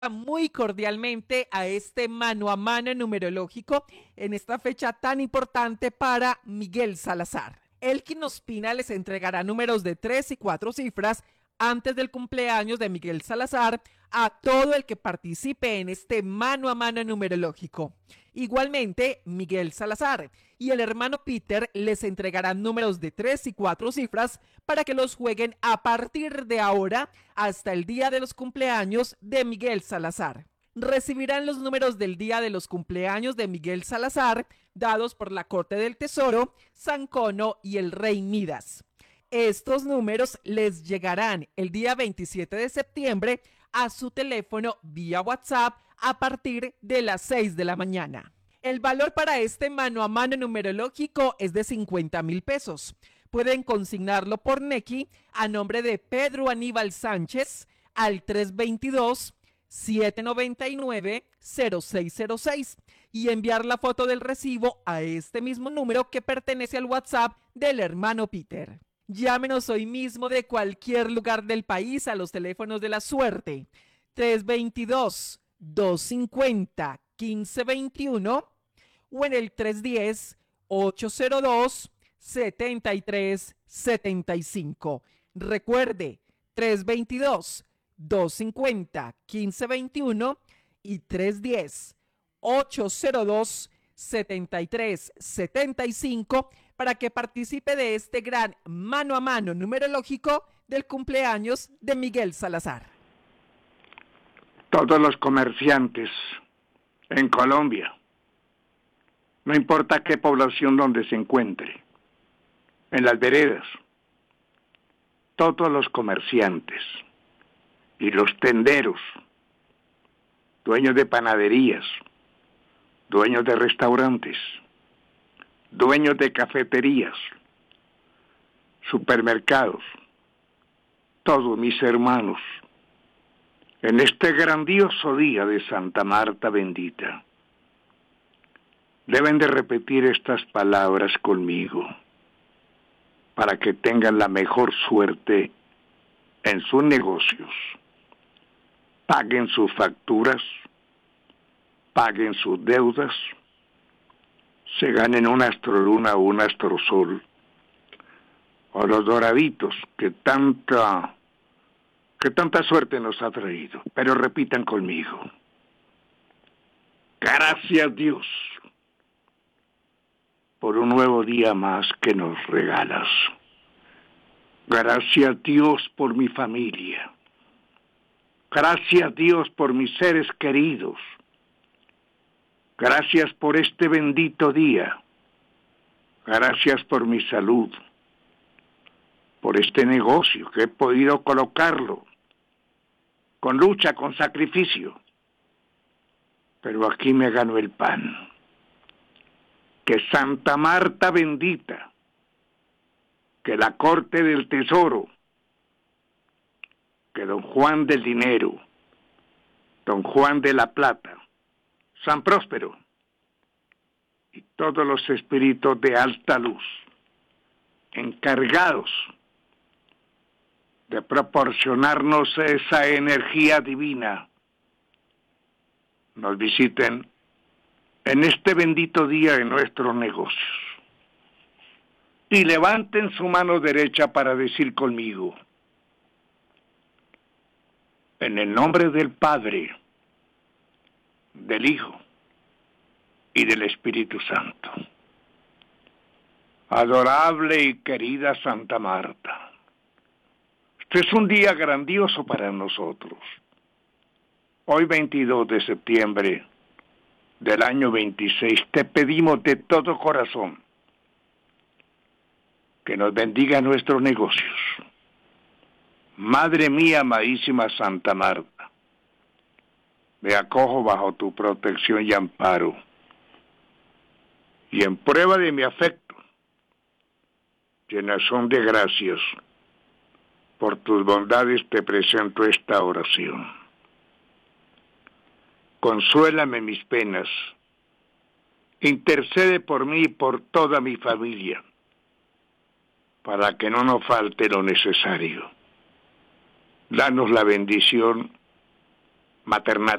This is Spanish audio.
muy cordialmente a este mano a mano numerológico en esta fecha tan importante para Miguel Salazar. Elkin Ospina les entregará números de 3 y 4 cifras antes del cumpleaños de Miguel Salazar a todo el que participe en este mano a mano numerológico. Igualmente, Miguel Salazar y el hermano Peter les entregarán números de 3 y 4 cifras para que los jueguen a partir de ahora hasta el día de los cumpleaños de Miguel Salazar. Recibirán los números del día de los cumpleaños de Miguel Salazar, dados por la Corte del Tesoro, San Cono y el Rey Midas. Estos números les llegarán el día 27 de septiembre a su teléfono vía WhatsApp a partir de las 6 de la mañana. El valor para este mano a mano numerológico es de 50,000 pesos. Pueden consignarlo por Nequi a nombre de Pedro Aníbal Sánchez al 322-799-0606 y enviar la foto del recibo a este mismo número que pertenece al WhatsApp del hermano Peter. Llámenos hoy mismo de cualquier lugar del país a los teléfonos de la suerte 322-250-1521 o en el 310-802-7375. Recuerde, 322-250-1521 y 310-802-7375 para que participe de este gran mano a mano numerológico del cumpleaños de Miguel Salazar. Todos los comerciantes en Colombia, no importa qué población donde se encuentre, en las veredas, todos los comerciantes y los tenderos, dueños de panaderías, dueños de restaurantes, dueños de cafeterías, supermercados, todos mis hermanos, en este grandioso día de Santa Marta bendita, deben de repetir estas palabras conmigo para que tengan la mejor suerte en sus negocios. Paguen sus facturas, paguen sus deudas, se ganen una astroluna o un astrosol, o los doraditos que tanta suerte nos ha traído. Pero repitan conmigo: gracias Dios por un nuevo día más que nos regalas. Gracias Dios por mi familia. Gracias Dios por mis seres queridos. Gracias por este bendito día. Gracias por mi salud, por este negocio que he podido colocarlo con lucha, con sacrificio. Pero aquí me ganó el pan. Que Santa Marta bendita, que la Corte del Tesoro, que don Juan del Dinero, don Juan de la Plata, San Próspero y todos los espíritus de alta luz encargados de proporcionarnos esa energía divina nos visiten en este bendito día de nuestros negocios. Y levanten su mano derecha para decir conmigo: en el nombre del Padre, del Hijo y del Espíritu Santo. Adorable y querida Santa Marta, este es un día grandioso para nosotros. Hoy 22 de septiembre del año 26, te pedimos de todo corazón que nos bendiga nuestros negocios. Madre mía, amadísima Santa Marta, me acojo bajo tu protección y amparo, y en prueba de mi afecto, llenas son de gracias, por tus bondades te presento esta oración. Consuélame mis penas, intercede por mí y por toda mi familia, para que no nos falte lo necesario. Danos la bendición maternal.